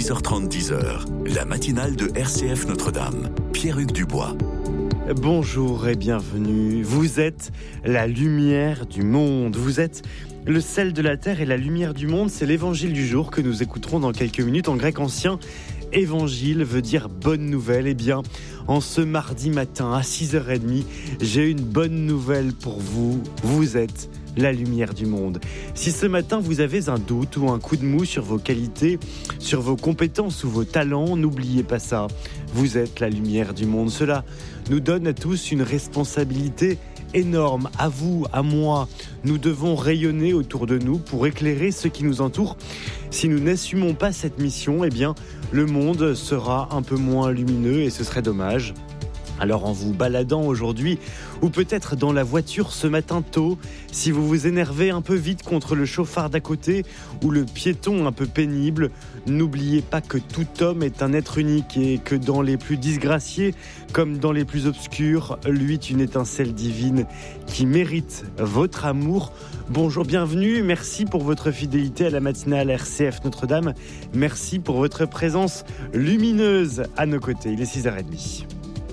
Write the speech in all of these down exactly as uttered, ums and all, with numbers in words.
six heures trente, dix heures, la matinale de R C F Notre-Dame. Pierre-Hugues Dubois. Bonjour et bienvenue. Vous êtes la lumière du monde. Vous êtes le sel de la terre et la lumière du monde. C'est l'évangile du jour que nous écouterons dans quelques minutes. En grec ancien, évangile veut dire bonne nouvelle. Eh bien, en ce mardi matin à six heures trente, j'ai une bonne nouvelle pour vous. Vous êtes la lumière du monde. Si ce matin vous avez un doute ou un coup de mou sur vos qualités, sur vos compétences ou vos talents, n'oubliez pas ça. Vous êtes la lumière du monde. Cela nous donne à tous une responsabilité énorme. À vous, à moi, nous devons rayonner autour de nous pour éclairer ceux qui nous entourent. Si nous n'assumons pas cette mission, eh bien, le monde sera un peu moins lumineux et ce serait dommage. Alors en vous baladant aujourd'hui, ou peut-être dans la voiture ce matin tôt, si vous vous énervez un peu vite contre le chauffard d'à côté ou le piéton un peu pénible, n'oubliez pas que tout homme est un être unique et que dans les plus disgraciés comme dans les plus obscurs, luit une étincelle divine qui mérite votre amour. Bonjour, bienvenue, merci pour votre fidélité à la matinale R C F Notre-Dame. Merci pour votre présence lumineuse à nos côtés. Il est six heures trente.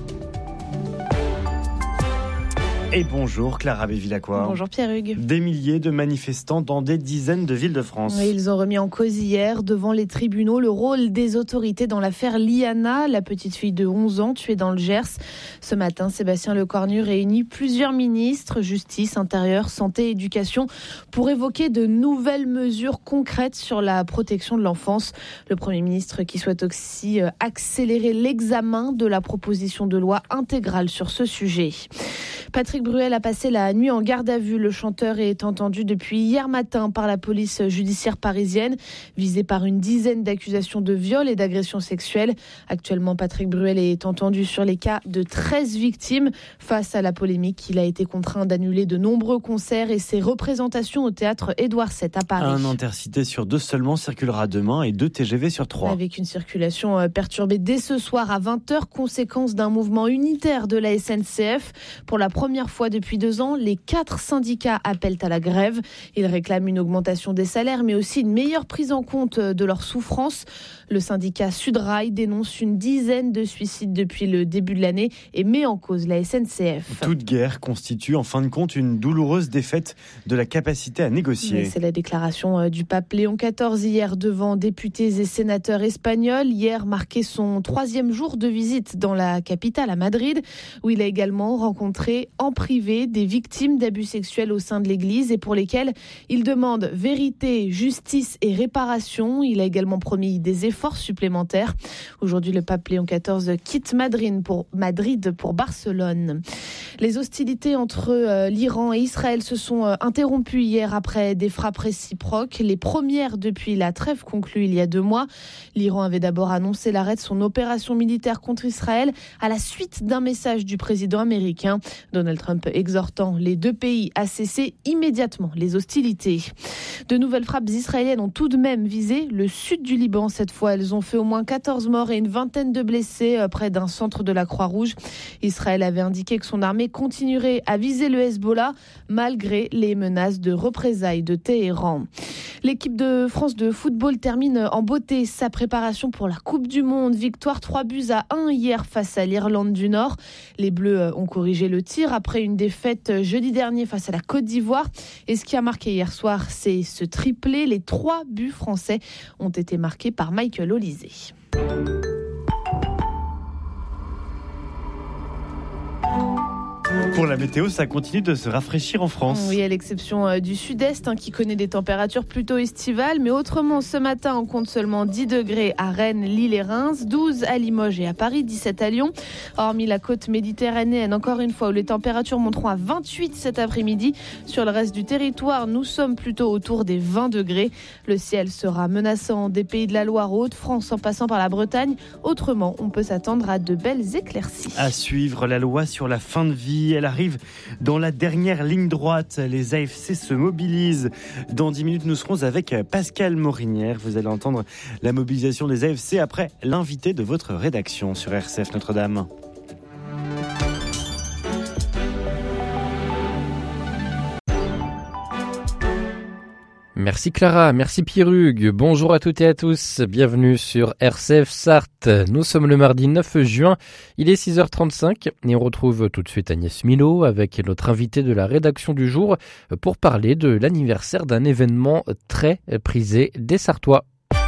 Et bonjour Clara Bévilacqua. Bonjour Pierre-Hugues. Des milliers de manifestants dans des dizaines de villes de France. Oui, ils ont remis en cause hier devant les tribunaux le rôle des autorités dans l'affaire Liana, la petite fille de onze ans tuée dans le Gers. Ce matin, Sébastien Lecornu réunit plusieurs ministres, justice, intérieur, santé, éducation, pour évoquer de nouvelles mesures concrètes sur la protection de l'enfance. Le Premier ministre qui souhaite aussi accélérer l'examen de la proposition de loi intégrale sur ce sujet. Patrick Bruel a passé la nuit en garde à vue. Le chanteur est entendu depuis hier matin par la police judiciaire parisienne, visé par une dizaine d'accusations de viol et d'agression sexuelle. Actuellement, Patrick Bruel est entendu sur les cas de treize victimes. Face à la polémique, il a été contraint d'annuler de nombreux concerts et ses représentations au théâtre Édouard sept à Paris. Un intercité sur deux seulement circulera demain et deux T G V sur trois. Avec une circulation perturbée dès ce soir à vingt heures, conséquence d'un mouvement unitaire de la S N C F. Pour la première fois depuis deux ans, les quatre syndicats appellent à la grève. Ils réclament une augmentation des salaires, mais aussi une meilleure prise en compte de leurs souffrances. Le syndicat Sudrail dénonce une dizaine de suicides depuis le début de l'année et met en cause la S N C F. Toute guerre constitue en fin de compte une douloureuse défaite de la capacité à négocier. C'est la déclaration du pape Léon quatorze hier devant députés et sénateurs espagnols. Hier marquait son troisième jour de visite dans la capitale, à Madrid, où il a également rencontré en privé des victimes d'abus sexuels au sein de l'Église et pour lesquelles il demande vérité, justice et réparation. Il a également promis des efforts supplémentaires. Aujourd'hui, le pape Léon quatorze quitte Madrid pour, Madrid pour Barcelone. Les hostilités entre euh, l'Iran et Israël se sont euh, interrompues hier après des frappes réciproques, les premières depuis la trêve conclue il y a deux mois. L'Iran avait d'abord annoncé l'arrêt de son opération militaire contre Israël à la suite d'un message du président américain. Donald Trump exhortant les deux pays à cesser immédiatement les hostilités. De nouvelles frappes israéliennes ont tout de même visé le sud du Liban. Cette fois, elles ont fait au moins quatorze morts et une vingtaine de blessés près d'un centre de la Croix-Rouge. Israël avait indiqué que son armée continuerait à viser le Hezbollah malgré les menaces de représailles de Téhéran. L'équipe de France de football termine en beauté sa préparation pour la Coupe du Monde. Victoire trois buts à un hier face à l'Irlande du Nord. Les Bleus ont corrigé le tir après une défaite jeudi dernier face à la Côte d'Ivoire. Et ce qui a marqué hier soir, c'est ce triplé. Les trois buts français ont été marqués par Michael Olise. Pour la météo, ça continue de se rafraîchir en France. Oui, à l'exception du sud-est hein, qui connaît des températures plutôt estivales. Mais autrement, ce matin, on compte seulement dix degrés à Rennes, Lille et Reims, douze à Limoges et à Paris, dix-sept à Lyon. Hormis la côte méditerranéenne, encore une fois, où les températures monteront à vingt-huit cet après-midi. Sur le reste du territoire, nous sommes plutôt autour des vingt degrés. Le ciel sera menaçant des Pays de la Loire aux Hauts-de-France en passant par la Bretagne. Autrement, on peut s'attendre à de belles éclaircies. À suivre, la loi sur la fin de vie. Elle arrive dans la dernière ligne droite. Les A F C se mobilisent. Dans dix minutes, nous serons avec Pascal Morinière. Vous allez entendre la mobilisation des A F C après l'invité de votre rédaction sur R C F Notre-Dame. Merci Clara, merci Pierrugue, bonjour à toutes et à tous, bienvenue sur R C F Sarthe. Nous sommes le mardi neuf juin, il est six heures trente-cinq et on retrouve tout de suite Agnès Milot avec notre invité de la rédaction du jour pour parler de l'anniversaire d'un événement très prisé des Sartois.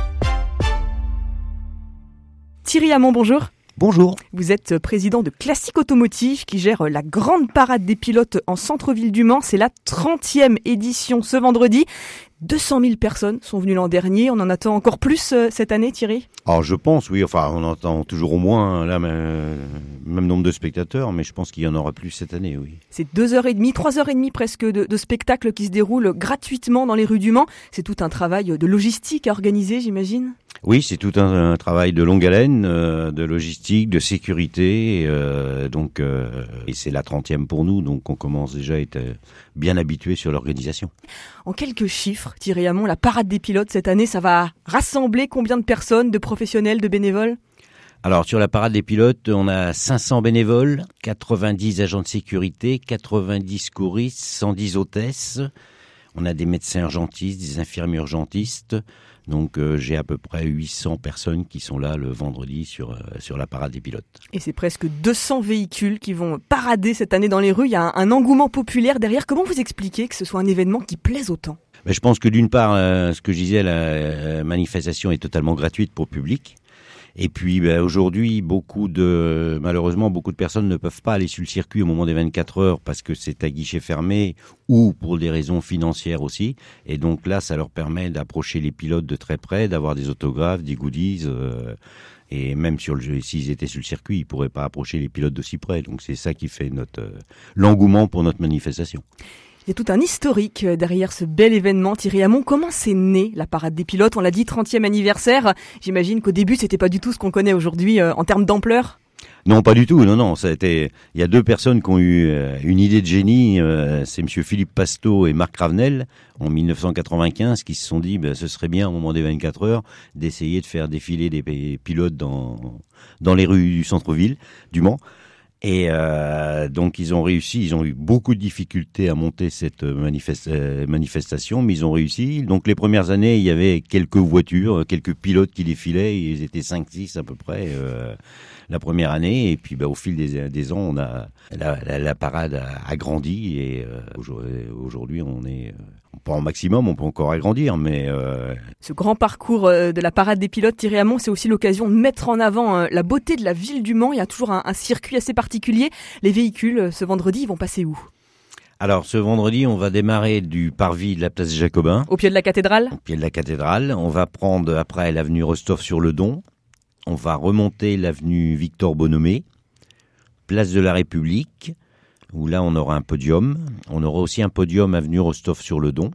Thierry Hamon, bonjour. Bonjour. Vous êtes président de Classique Automotive qui gère la grande parade des pilotes en centre-ville du Mans. C'est la trentième édition ce vendredi. deux cent mille personnes sont venues l'an dernier. On en attend encore plus cette année, Thierry ? Alors je pense, oui, enfin on entend toujours au moins là, même, même nombre de spectateurs, mais je pense qu'il y en aura plus cette année, oui. C'est deux heures et demie, trois heures et demie presque de, de spectacles qui se déroulent gratuitement dans les rues du Mans. C'est tout un travail de logistique à organiser, j'imagine ? Oui, c'est tout un, un travail de longue haleine, euh, de logistique, de sécurité, euh, donc euh, et c'est la trentième pour nous, donc on commence déjà à être bien habitué sur l'organisation. En quelques chiffres, Thierry Hamon, la parade des pilotes cette année, ça va rassembler combien de personnes, de professionnels, de bénévoles ? Alors sur la parade des pilotes, on a cinq cents bénévoles, quatre-vingt-dix agents de sécurité, quatre-vingt-dix choristes, cent dix hôtesses. On a des médecins urgentistes, des infirmiers urgentistes. Donc euh, j'ai à peu près huit cents personnes qui sont là le vendredi sur, euh, sur la parade des pilotes. Et c'est presque deux cents véhicules qui vont parader cette année dans les rues. Il y a un, un engouement populaire derrière. Comment vous expliquez que ce soit un événement qui plaise autant ? Ben, je pense que d'une part, euh, ce que je disais, la euh, manifestation est totalement gratuite pour le public. Et puis ben, aujourd'hui, beaucoup de malheureusement, beaucoup de personnes ne peuvent pas aller sur le circuit au moment des vingt-quatre heures parce que c'est à guichet fermé ou pour des raisons financières aussi. Et donc là, ça leur permet d'approcher les pilotes de très près, d'avoir des autographes, des goodies. Euh, et même sur le, s'ils étaient sur le circuit, ils pourraient pas approcher les pilotes d'aussi près. Donc c'est ça qui fait notre euh, l'engouement pour notre manifestation. Il y a tout un historique derrière ce bel événement. Thierry Hamon, comment c'est né la parade des pilotes ? On l'a dit, trentième anniversaire. J'imagine qu'au début, c'était pas du tout ce qu'on connaît aujourd'hui euh, en termes d'ampleur. Non, pas du tout. Non, non. Ça a été. Il y a deux personnes qui ont eu euh, une idée de génie. Euh, c'est Monsieur Philippe Pasteau et Marc Ravenel en dix-neuf cent quatre-vingt-quinze qui se sont dit, ben, ce serait bien au moment des vingt-quatre heures d'essayer de faire défiler des pilotes dans dans les rues du centre-ville du Mans. Et euh, donc ils ont réussi, ils ont eu beaucoup de difficultés à monter cette manifest- euh, manifestation, mais ils ont réussi. Donc les premières années, il y avait quelques voitures, quelques pilotes qui défilaient, ils étaient cinq six à peu près euh, la première année. Et puis bah, au fil des, des ans, on a la, la, la parade a, a grandi et euh, aujourd'hui on est pas en maximum, on peut encore agrandir, mais... Euh... Ce grand parcours de la parade des pilotes, Thierry Hamon, c'est aussi l'occasion de mettre en avant la beauté de la ville du Mans. Il y a toujours un, un circuit assez particulier. Les véhicules, ce vendredi, ils vont passer où ? Alors, ce vendredi, on va démarrer du parvis de la place des Jacobins. Au pied de la cathédrale ? Au pied de la cathédrale. On va prendre après l'avenue Rostov-sur-le-Don. On va remonter l'avenue Victor Bonhomé, place de la République, où là on aura un podium. On aura aussi un podium avenue Rostov-sur-le-Don.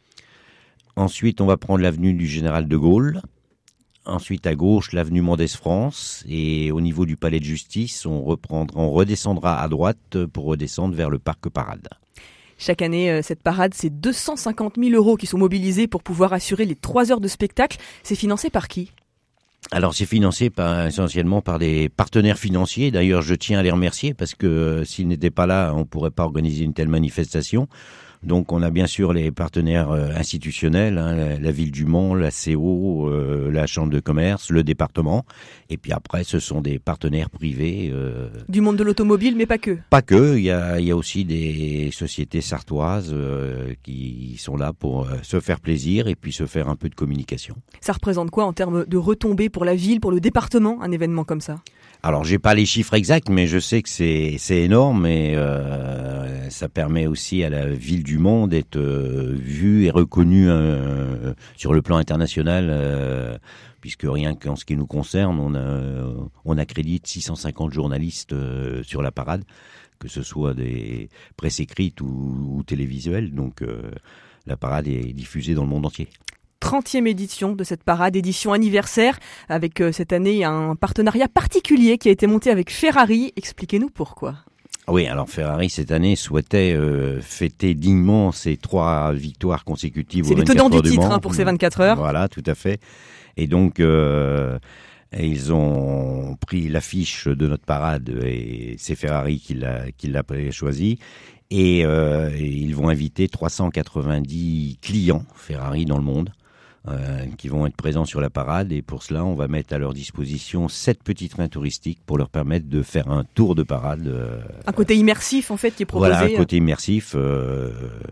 Ensuite, on va prendre l'avenue du Général de Gaulle. Ensuite, à gauche, l'avenue Mendès-France. Et au niveau du palais de justice, on, reprendra, on redescendra à droite pour redescendre vers le parc Parade. Chaque année, cette parade, c'est deux cent cinquante mille euros qui sont mobilisés pour pouvoir assurer les trois heures de spectacle. C'est financé par qui ? Alors c'est financé par, essentiellement par des partenaires financiers. D'ailleurs, je tiens à les remercier parce que euh, s'ils n'étaient pas là, on ne pourrait pas organiser une telle manifestation. Donc on a bien sûr les partenaires euh, institutionnels, hein, la, la ville du Mans, la C O, euh, la chambre de commerce, le département. Et puis après, ce sont des partenaires privés. Euh, du monde de l'automobile, mais pas que. Pas que. Il y a, il y a aussi des sociétés sartoises euh, qui sont là pour euh, se faire plaisir et puis se faire un peu de communication. Ça représente quoi en termes de retombées pour la ville, pour le département, un événement comme ça ? Alors, j'ai pas les chiffres exacts, mais je sais que c'est c'est énorme et euh, ça permet aussi à la ville du Mans d'être euh, vue et reconnue euh, sur le plan international, euh, puisque rien qu'en ce qui nous concerne, on a on accrédite six cent cinquante journalistes euh, sur la parade, que ce soit des presse écrites ou, ou télévisuelles. Donc, euh, la parade est diffusée dans le monde entier. trentième édition de cette parade, édition anniversaire, avec euh, cette année un partenariat particulier qui a été monté avec Ferrari. Expliquez-nous pourquoi. Oui, alors Ferrari cette année souhaitait euh, fêter dignement ses trois victoires consécutives. C'est les tenants du titre hein, pour ces vingt-quatre heures. Voilà, tout à fait. Et donc euh, ils ont pris l'affiche de notre parade et c'est Ferrari qui l'a, qui l'a choisi. Et, euh, et ils vont inviter trois cent quatre-vingt-dix clients Ferrari dans le monde. Euh, qui vont être présents sur la parade, et pour cela on va mettre à leur disposition sept petits trains touristiques pour leur permettre de faire un tour de parade. Euh, un côté immersif en fait qui est proposé. Voilà, un côté immersif euh,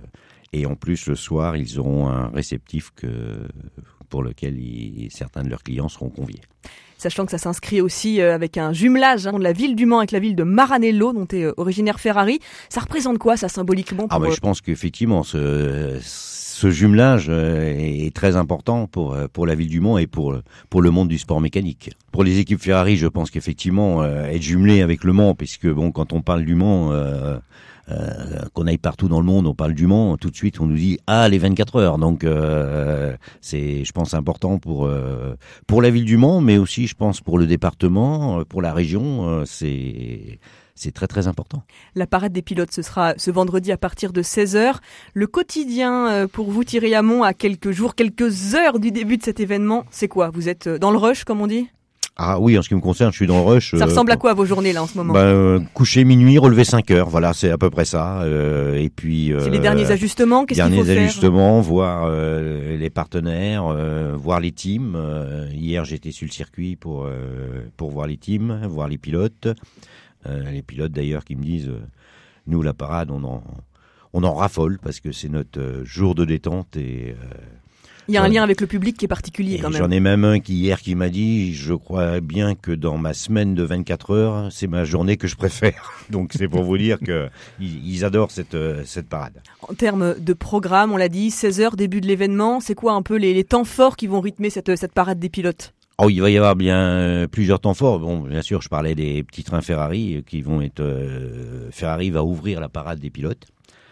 et en plus le soir ils auront un réceptif que, pour lequel ils, certains de leurs clients seront conviés. Sachant que ça s'inscrit aussi avec un jumelage hein, de la ville du Mans avec la ville de Maranello, dont est originaire Ferrari. Ça représente quoi, ça, symboliquement pour... Ah bah, je pense qu'effectivement, ce, ce jumelage est très important pour, pour la ville du Mans et pour, pour le monde du sport mécanique. Pour les équipes Ferrari, je pense qu'effectivement, être jumelé avec le Mans, puisque bon, quand on parle du Mans... Euh, Euh, qu'on aille partout dans le monde, on parle du Mans, tout de suite on nous dit ah les vingt-quatre heures. Donc euh, c'est, je pense, important pour euh, pour la ville du Mans, mais aussi je pense pour le département, pour la région. Euh, c'est c'est très très important. La parade des pilotes, ce sera ce vendredi à partir de seize heures. Le quotidien pour vous, Thierry Hamon, à quelques jours, quelques heures du début de cet événement, c'est quoi? Vous êtes dans le rush, comme on dit? Ah oui, en ce qui me concerne, je suis dans le rush. Ça euh, ressemble à quoi vos journées là en ce moment? bah, euh, Coucher minuit, relever cinq heures, voilà, c'est à peu près ça. Euh, et puis. Euh, c'est les derniers ajustements. Qu'est-ce qu'il faut faire? Derniers ajustements, voir euh, les partenaires, euh, voir les teams. Euh, hier, j'étais sur le circuit pour euh, pour voir les teams, voir les pilotes. Euh, les pilotes d'ailleurs qui me disent, euh, nous la parade, on en on en raffole parce que c'est notre euh, jour de détente et. Euh, Il y a un lien avec le public qui est particulier quand même. J'en ai même un qui hier qui m'a dit, je crois bien que dans ma semaine de vingt-quatre heures, c'est ma journée que je préfère. Donc c'est pour vous dire que ils adorent cette cette parade. En termes de programme, on l'a dit, seize heures début de l'événement. C'est quoi un peu les, les temps forts qui vont rythmer cette cette parade des pilotes? Oh, il va y avoir bien euh, plusieurs temps forts. Bon, bien sûr, je parlais des petits trains Ferrari qui vont être. Euh, Ferrari va ouvrir la parade des pilotes.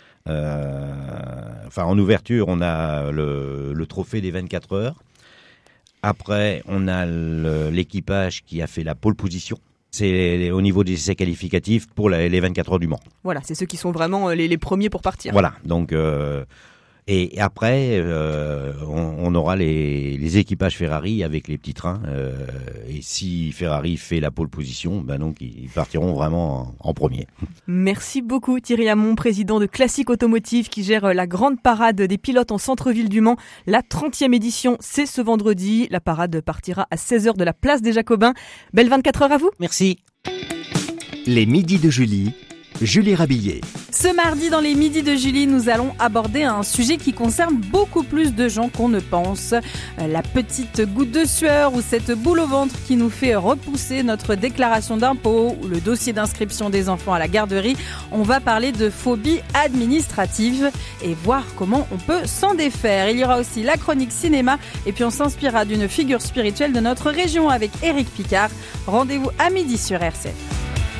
Euh, enfin, en ouverture, on a le, le trophée des vingt-quatre heures. Après, on a le, l'équipage qui a fait la pole position. C'est au niveau des essais qualificatifs pour la, les vingt-quatre heures du Mans. Voilà, c'est ceux qui sont vraiment les, les premiers pour partir. Voilà, donc... Euh, Et après, euh, on, on aura les, les équipages Ferrari avec les petits trains. Euh, et si Ferrari fait la pole position, ben donc ils partiront vraiment en, en premier. Merci beaucoup Thierry Hamon, président de Classique Automotive, qui gère la grande parade des pilotes en centre-ville du Mans. La trentième édition, c'est ce vendredi. La parade partira à seize heures de la place des Jacobins. Belle vingt-quatre heures à vous. Merci. Les midis de Julie. Julie Rabillet. Ce mardi, dans les midis de Julie, nous allons aborder un sujet qui concerne beaucoup plus de gens qu'on ne pense. La petite goutte de sueur ou cette boule au ventre qui nous fait repousser notre déclaration d'impôt ou le dossier d'inscription des enfants à la garderie. On va parler de phobie administrative et voir comment on peut s'en défaire. Il y aura aussi la chronique cinéma et puis on s'inspirera d'une figure spirituelle de notre région avec Éric Picard. Rendez-vous à midi sur R C F.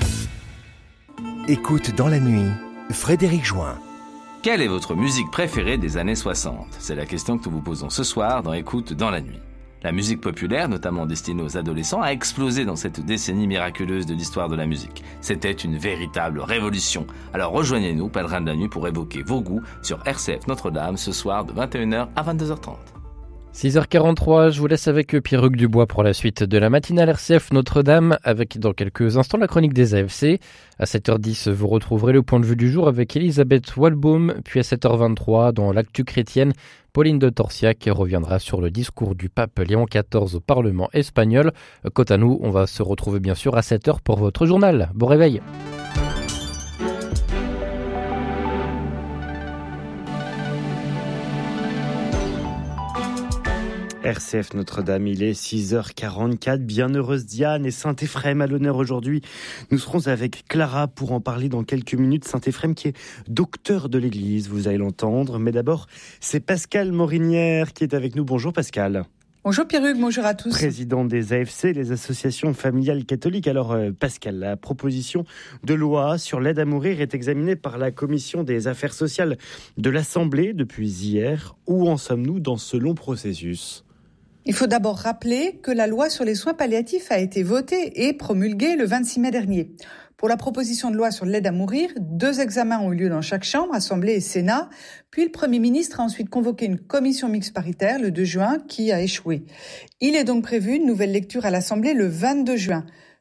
Écoute dans la nuit, Frédéric Join. Quelle est votre musique préférée des années soixante? C'est la question que nous vous posons ce soir dans Écoute dans la nuit. La musique populaire, notamment destinée aux adolescents, a explosé dans cette décennie miraculeuse de l'histoire de la musique. C'était une véritable révolution. Alors rejoignez-nous, pèlerins de la nuit, pour évoquer vos goûts sur R C F Notre-Dame ce soir de vingt et une heures à vingt-deux heures trente. six heures quarante-trois, je vous laisse avec Pierre-Hugues Dubois pour la suite de la matinale R C F Notre-Dame, avec dans quelques instants la chronique des A F C. À sept heures dix, vous retrouverez le point de vue du jour avec Elisabeth Walbaum, puis à sept heures vingt-trois, dans l'actu chrétienne, Pauline de Torsiac reviendra sur le discours du pape Léon quatorze au Parlement espagnol. Quant à nous, on va se retrouver bien sûr à sept heures pour votre journal. Bon réveil. R C F Notre-Dame, il est six heures quarante-quatre. Bienheureuse Diane et Saint-Éphrem à l'honneur aujourd'hui. Nous serons avec Clara pour en parler dans quelques minutes. Saint-Éphrem qui est docteur de l'Église, vous allez l'entendre. Mais d'abord, c'est Pascal Morinière qui est avec nous. Bonjour Pascal. Bonjour Pierre-Hugues, bonjour à tous. Président des A F C, les associations familiales catholiques. Alors euh, Pascal, la proposition de loi sur l'aide à mourir est examinée par la Commission des affaires sociales de l'Assemblée depuis hier. Où en sommes-nous dans ce long processus ? Il faut d'abord rappeler que la loi sur les soins palliatifs a été votée et promulguée le vingt-six mai dernier. Pour la proposition de loi sur l'aide à mourir, deux examens ont eu lieu dans chaque chambre, Assemblée et Sénat. Puis le Premier ministre a ensuite convoqué une commission mixte paritaire le deux juin qui a échoué. Il est donc prévu une nouvelle lecture à l'Assemblée le vingt-deux juin.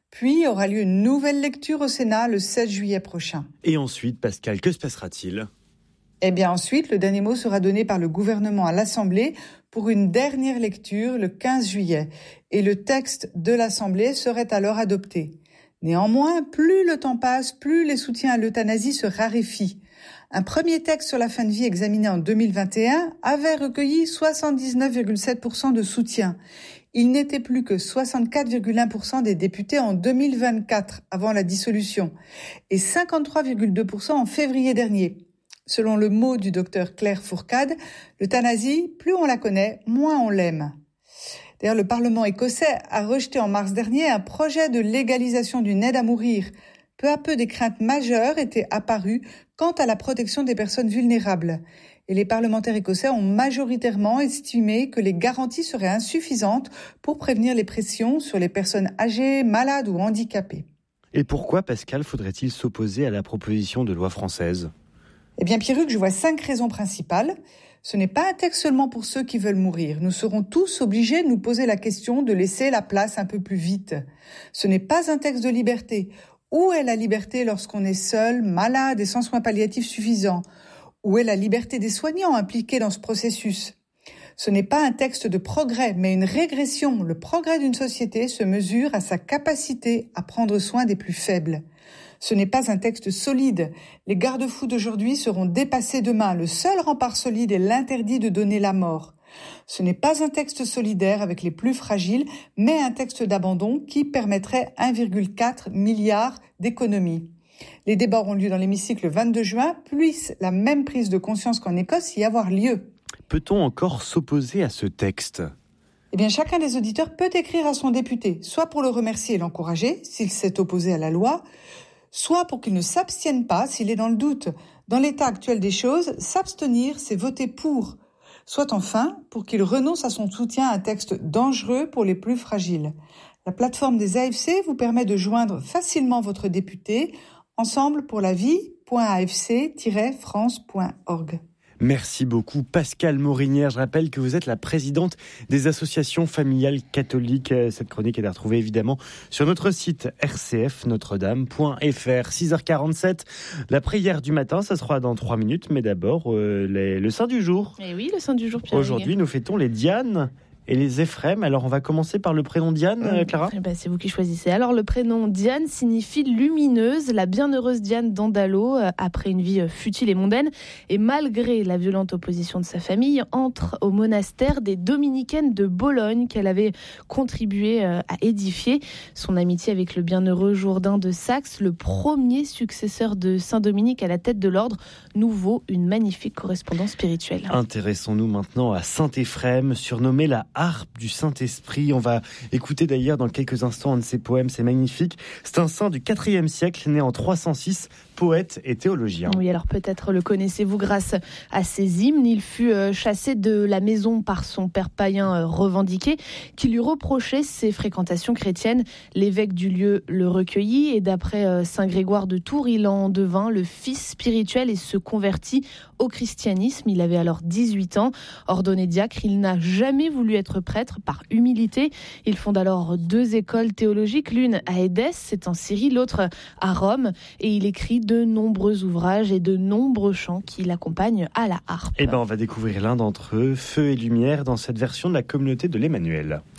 Puis aura lieu une nouvelle lecture au Sénat le seize juillet prochain. Et ensuite, Pascal, que se passera-t-il ? Eh bien ensuite, le dernier mot sera donné par le gouvernement à l'Assemblée pour une dernière lecture le quinze juillet. Et le texte de l'Assemblée serait alors adopté. Néanmoins, plus le temps passe, plus les soutiens à l'euthanasie se raréfient. Un premier texte sur la fin de vie examiné en deux mille vingt et un avait recueilli soixante-dix-neuf virgule sept pour cent de soutien. Il n'était plus que soixante-quatre virgule un pour cent des députés en deux mille vingt-quatre, avant la dissolution, et cinquante-trois virgule deux pour cent en février dernier. Selon le mot du docteur Claire Fourcade, l'euthanasie, plus on la connaît, moins on l'aime. D'ailleurs, le Parlement écossais a rejeté en mars dernier un projet de légalisation d'une aide à mourir. Peu à peu, des craintes majeures étaient apparues quant à la protection des personnes vulnérables. Et les parlementaires écossais ont majoritairement estimé que les garanties seraient insuffisantes pour prévenir les pressions sur les personnes âgées, malades ou handicapées. Et pourquoi, Pascal, faudrait-il s'opposer à la proposition de loi française ? Eh bien, Pierruc, je vois cinq raisons principales. Ce n'est pas un texte seulement pour ceux qui veulent mourir. Nous serons tous obligés de nous poser la question de laisser la place un peu plus vite. Ce n'est pas un texte de liberté. Où est la liberté lorsqu'on est seul, malade et sans soins palliatifs suffisants ? Où est la liberté des soignants impliqués dans ce processus ? Ce n'est pas un texte de progrès, mais une régression. Le progrès d'une société se mesure à sa capacité à prendre soin des plus faibles. Ce n'est pas un texte solide. Les garde-fous d'aujourd'hui seront dépassés demain. Le seul rempart solide est l'interdit de donner la mort. Ce n'est pas un texte solidaire avec les plus fragiles, mais un texte d'abandon qui permettrait un virgule quatre milliard d'économies. Les débats auront lieu dans l'hémicycle le vingt-deux juin. Puisse la même prise de conscience qu'en Écosse y avoir lieu. Peut-on encore s'opposer à ce texte ? Eh bien, chacun des auditeurs peut écrire à son député, soit pour le remercier et l'encourager, s'il s'est opposé à la loi, soit pour qu'il ne s'abstienne pas s'il est dans le doute. Dans l'état actuel des choses, s'abstenir, c'est voter pour. Soit enfin pour qu'il renonce à son soutien à un texte dangereux pour les plus fragiles. La plateforme des A F C vous permet de joindre facilement votre député ensemble pour la vie point a f c tiret france point org. Merci beaucoup Pascal Morinière. Je rappelle que vous êtes la présidente des associations familiales catholiques. Cette chronique est à retrouver évidemment sur notre site r c f notre dame point f r. six heures quarante-sept, la prière du matin, ça sera dans trois minutes. Mais d'abord, euh, les, le saint du jour. Et oui, le saint du jour, Pierre. Aujourd'hui, nous fêtons les Diane et les Éphrem. Alors, on va commencer par le prénom Diane, euh, Clara. Eh ben, c'est vous qui choisissez. Alors, le prénom Diane signifie lumineuse, la bienheureuse Diane d'Andalo, euh, après une vie futile et mondaine. Et malgré la violente opposition de sa famille, entre au monastère des Dominicaines de Bologne qu'elle avait contribué euh, à édifier. Son amitié avec le bienheureux Jourdain de Saxe, le premier successeur de Saint-Dominique à la tête de l'ordre, nous vaut une magnifique correspondance spirituelle. Intéressons-nous maintenant à Saint-Éphrem, surnommé la harpe du Saint-Esprit. On va écouter d'ailleurs dans quelques instants un de ses poèmes, c'est magnifique. C'est un saint du quatrième siècle, né en trois cent six, poète et théologien. Oui, alors peut-être le connaissez-vous grâce à ses hymnes. Il fut chassé de la maison par son père païen revendiqué, qui lui reprochait ses fréquentations chrétiennes. L'évêque du lieu le recueillit et d'après saint Grégoire de Tours, il en devint le fils spirituel et se convertit au christianisme. Il avait alors dix-huit ans. Ordonné diacre, il n'a jamais voulu être prêtre par humilité. Il fonde alors deux écoles théologiques, l'une à Édesse, c'est en Syrie, l'autre à Rome, et il écrit de nombreux ouvrages et de nombreux chants qui l'accompagnent à la harpe. Eh ben, on va découvrir l'un d'entre eux, Feu et Lumière, dans cette version de la communauté de l'Emmanuel.